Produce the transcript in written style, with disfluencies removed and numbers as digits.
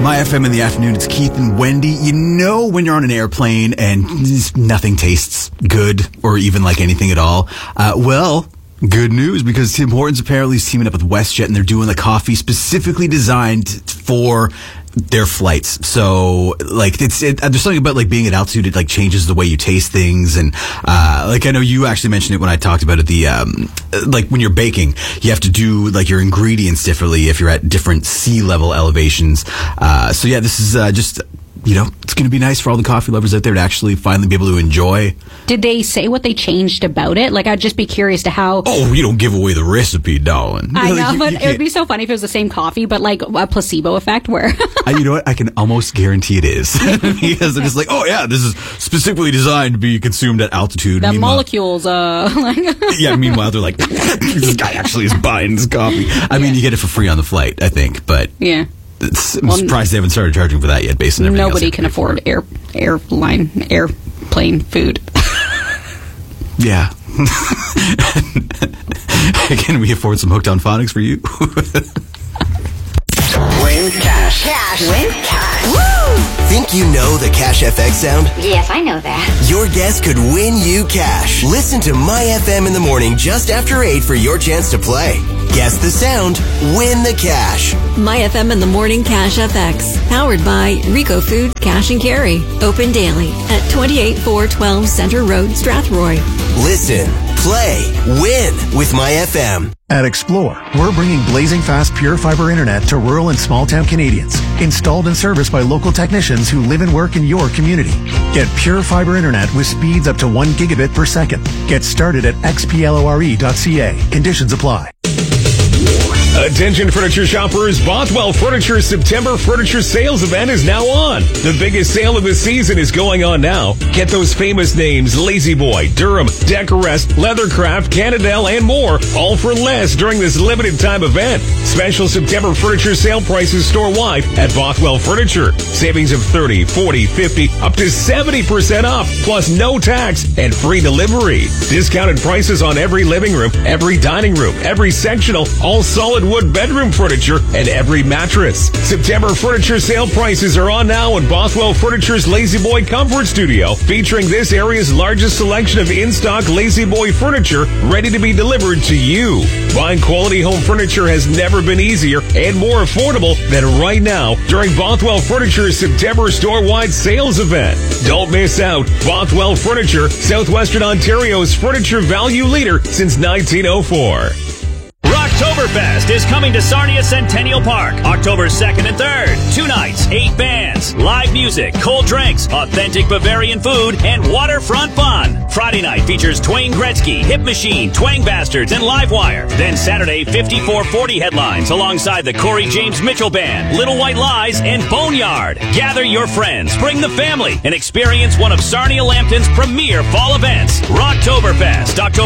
My FM in the afternoon, it's Keith and Wendy. You know when you're on an airplane and nothing tastes good or even like anything at all? Good news, because Tim Hortons apparently is teaming up with WestJet and they're doing the coffee specifically designed for their flights. So, like, there's something about, like, being at altitude, it, like, changes the way you taste things. And, like, I know you actually mentioned it when I talked about it, like, when you're baking, you have to do, like, your ingredients differently if you're at different sea level elevations. So, yeah, this is just, you know, it's going to be nice for all the coffee lovers out there to actually finally be able to enjoy. Did they say what they changed about it? Like, I'd just be curious to how... Oh, you don't give away the recipe, darling. I know, but it would be so funny if it was the same coffee, but like a placebo effect where... You know what? I can almost guarantee it is. Because it's like, oh yeah, this is specifically designed to be consumed at altitude. The molecules, Yeah, meanwhile, they're like, this guy actually is buying this coffee. I mean, you get it for free on the flight, I think, but... Yeah. I'm surprised they haven't started charging for that yet, based on everything else. Nobody can afford airplane food. Yeah. Can we afford some Hooked on Phonics for you? Win cash. Win cash. Woo! Think you know the Cash FX sound? Yes, I know that. Your guest could win you cash. Listen to My FM in the morning just after 8 for your chance to play. Guess the sound, win the cash. My FM in the morning Cash FX. Powered by Rico Food Cash and Carry. Open daily at 28412 Center Road, Strathroy. Listen, play, win with My FM. At Explore, we're bringing blazing fast pure fiber internet to rural and small town Canadians. Installed and serviced by local technicians who live and work in your community. Get pure fiber internet with speeds up to 1 gigabit per second. Get started at xplore.ca. Conditions apply. Attention furniture shoppers, Bothwell Furniture's September Furniture Sales event is now on. The biggest sale of the season is going on now. Get those famous names, Lazy Boy, Durham, Decorest, Leathercraft, Canadell, and more, all for less during this limited time event. Special September Furniture Sale prices store-wide at Bothwell Furniture. Savings of 30, 40, 50, up to 70% off, plus no tax and free delivery. Discounted prices on every living room, every dining room, every sectional, all solid wood bedroom furniture, and every mattress. September Furniture Sale prices are on now in Bothwell Furniture's Lazy Boy Comfort Studio, featuring this area's largest selection of in-stock Lazy Boy furniture ready to be delivered to you. Buying quality home furniture has never been easier and more affordable than right now during Bothwell Furniture's September store-wide sales event. Don't miss out. Bothwell Furniture, Southwestern Ontario's furniture value leader since 1904. Rocktoberfest is coming to Sarnia Centennial Park, October 2nd and 3rd. 2 nights, 8 bands, live music, cold drinks, authentic Bavarian food, and waterfront fun. Friday night features Twain Gretzky, Hip Machine, Twang Bastards, and Livewire. Then Saturday, 5440 headlines alongside the Corey James Mitchell Band, Little White Lies, and Boneyard. Gather your friends, bring the family, and experience one of Sarnia Lambton's premier fall events. Rocktoberfest, October